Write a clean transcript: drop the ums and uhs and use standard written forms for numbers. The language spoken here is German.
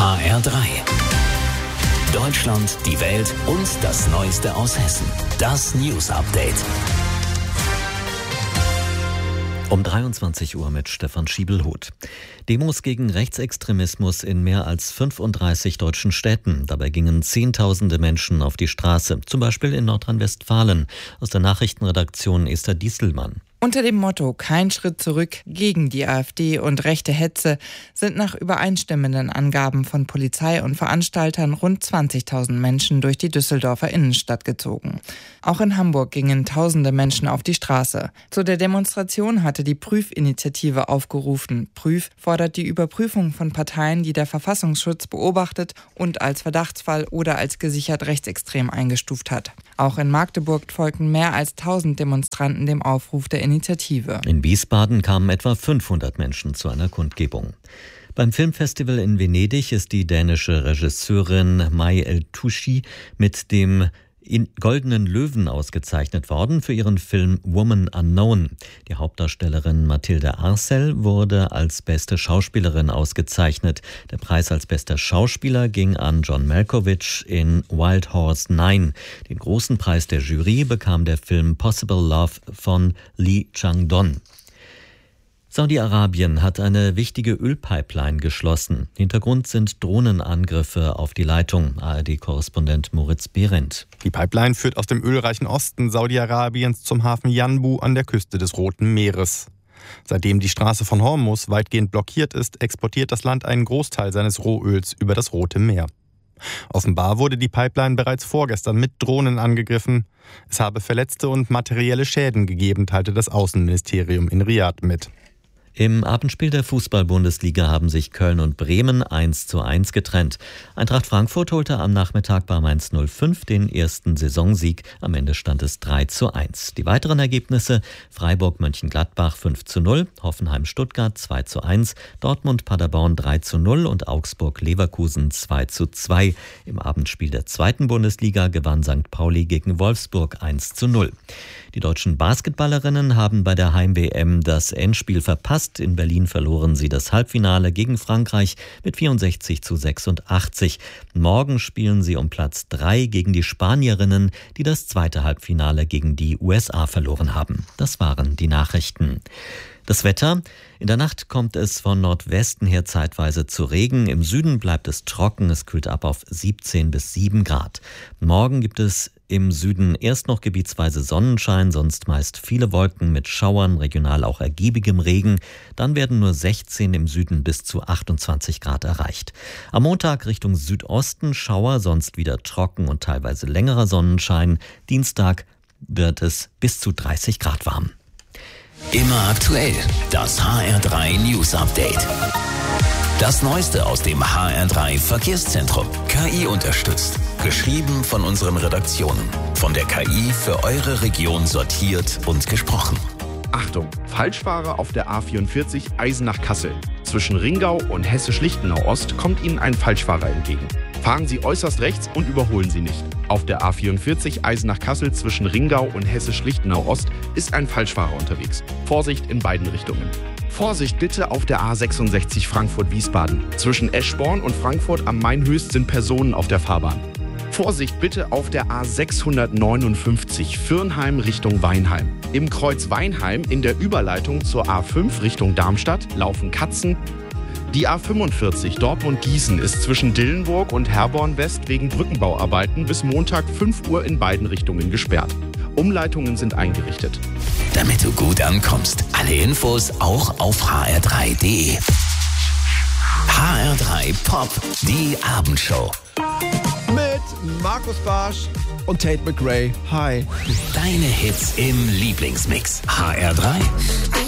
HR3. Deutschland, die Welt und das Neueste aus Hessen. Das News Update. Um 23 Uhr mit Stefan Schiebelhuth. Demos gegen Rechtsextremismus in mehr als 35 deutschen Städten. Dabei gingen Zehntausende Menschen auf die Straße, zum Beispiel in Nordrhein-Westfalen. Aus der Nachrichtenredaktion Esther Dieselmann. Unter dem Motto „Kein Schritt zurück gegen die AfD und rechte Hetze" sind nach übereinstimmenden Angaben von Polizei und Veranstaltern rund 20.000 Menschen durch die Düsseldorfer Innenstadt gezogen. Auch in Hamburg gingen tausende Menschen auf die Straße. Zu der Demonstration hatte die Prüfinitiative aufgerufen. Prüf fordert die Überprüfung von Parteien, die der Verfassungsschutz beobachtet und als Verdachtsfall oder als gesichert rechtsextrem eingestuft hat. Auch in Magdeburg folgten mehr als 1000 Demonstranten dem Aufruf der Initiative. In Wiesbaden kamen etwa 500 Menschen zu einer Kundgebung. Beim Filmfestival in Venedig ist die dänische Regisseurin Mai El-Touchi mit dem Goldenen Löwen ausgezeichnet worden für ihren Film Woman Unknown. Die Hauptdarstellerin Mathilde Arcel wurde als beste Schauspielerin ausgezeichnet. Der Preis als bester Schauspieler ging an John Malkovich in Wild Horse 9. Den großen Preis der Jury bekam der Film Possible Love von Lee Chang-dong. Saudi-Arabien hat eine wichtige Ölpipeline geschlossen. Hintergrund sind Drohnenangriffe auf die Leitung. ARD-Korrespondent Moritz Behrendt. Die Pipeline führt aus dem ölreichen Osten Saudi-Arabiens zum Hafen Yanbu an der Küste des Roten Meeres. Seitdem die Straße von Hormuz weitgehend blockiert ist, exportiert das Land einen Großteil seines Rohöls über das Rote Meer. Offenbar wurde die Pipeline bereits vorgestern mit Drohnen angegriffen. Es habe Verletzte und materielle Schäden gegeben, teilte das Außenministerium in Riad mit. Im Abendspiel der Fußball-Bundesliga haben sich Köln und Bremen 1:1 getrennt. Eintracht Frankfurt holte am Nachmittag bei Mainz 05 den ersten Saisonsieg. Am Ende stand es 3:1. Die weiteren Ergebnisse: Freiburg-Mönchengladbach 5:0, Hoffenheim-Stuttgart 2:1, Dortmund-Paderborn 3:0 und Augsburg-Leverkusen 2:2. Im Abendspiel der zweiten Bundesliga gewann St. Pauli gegen Wolfsburg 1:0. Die deutschen Basketballerinnen haben bei der Heim-WM das Endspiel verpasst. In Berlin verloren sie das Halbfinale gegen Frankreich mit 64:86. Morgen spielen sie um Platz 3 gegen die Spanierinnen, die das zweite Halbfinale gegen die USA verloren haben. Das waren die Nachrichten. Das Wetter: In der Nacht kommt es von Nordwesten her zeitweise zu Regen. Im Süden bleibt es trocken. Es kühlt ab auf 17 bis 7 Grad. Morgen gibt es im Süden erst noch gebietsweise Sonnenschein, sonst meist viele Wolken mit Schauern, regional auch ergiebigem Regen. Dann werden nur 16 im Süden bis zu 28 Grad erreicht. Am Montag Richtung Südosten Schauer, sonst wieder trocken und teilweise längerer Sonnenschein. Dienstag wird es bis zu 30 Grad warm. Immer aktuell, das HR3 News Update. Das Neueste aus dem HR3 Verkehrszentrum. KI unterstützt. Geschrieben von unseren Redaktionen. Von der KI für eure Region sortiert und gesprochen. Achtung, Falschfahrer auf der A44 Eisenach-Kassel. Zwischen Ringau und Hessisch-Lichtenau-Ost kommt Ihnen ein Falschfahrer entgegen. Fahren Sie äußerst rechts und überholen Sie nicht. Auf der A44 Eisenach-Kassel zwischen Ringau und Hessisch-Lichtenau-Ost ist ein Falschfahrer unterwegs. Vorsicht in beiden Richtungen. Vorsicht bitte auf der A66 Frankfurt-Wiesbaden. Zwischen Eschborn und Frankfurt am Main-Höchst sind Personen auf der Fahrbahn. Vorsicht bitte auf der A659 Firnheim Richtung Weinheim. Im Kreuz Weinheim in der Überleitung zur A5 Richtung Darmstadt laufen Katzen. Die A45 Dortmund-Gießen ist zwischen Dillenburg und Herborn-West wegen Brückenbauarbeiten bis Montag 5 Uhr in beiden Richtungen gesperrt. Umleitungen sind eingerichtet. Damit du gut ankommst, alle Infos auch auf hr3.de. HR3 Pop, die Abendshow. Mit Markus Barsch und Tate McRae. Hi. Deine Hits im Lieblingsmix. HR3.